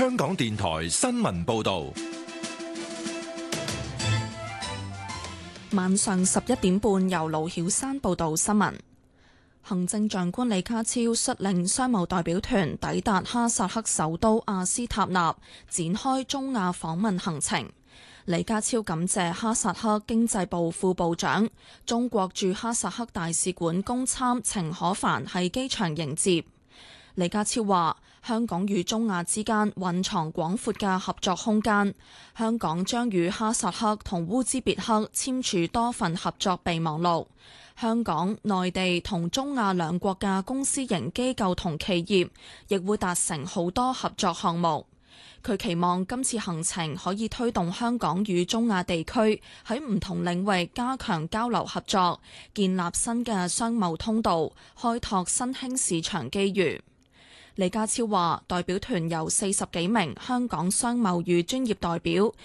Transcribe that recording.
香港電台新聞報道。 晚上11點半，由盧曉山報道新聞。行政長官李家超率領商務代表團抵達哈薩克首都阿斯塔納，展開中亞訪問行程。李家超感謝哈薩克經濟部副部長、中國駐哈薩克大使館公參程可凡喺機場迎接。李家超話：香港與中亞之間蘊藏廣闊嘅合作空間，香港將與哈薩克同烏茲別克簽署多份合作備忘錄。香港、內地同中亞兩國嘅公私營機構同企業亦會達成好多合作項目。佢期望今次行程可以推動香港與中亞地區喺唔同領域加強交流合作，建立新嘅商貿通道，開拓新興市場機遇。李家超話：代表團由40幾名香港商貿與專業代表